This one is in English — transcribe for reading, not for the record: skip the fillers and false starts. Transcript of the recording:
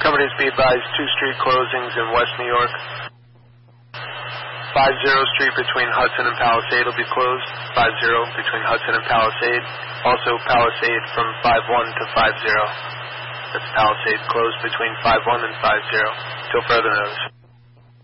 Companies be advised 2 street closings in West New York. 50 Street between Hudson and Palisade will be closed. 50 between Hudson and Palisade. Also Palisade from 51 to 50. That's Palisade closed between 51 and 50 till further notice.